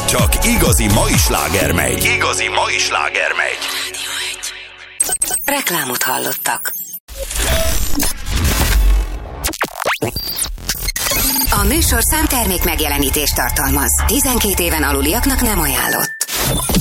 Csak igazi mai sláger megy. Igazi mai sláger megy. Reklámot hallottak. A műsorszám termék megjelenítést tartalmaz. 12 éven aluliaknak nem ajánlott.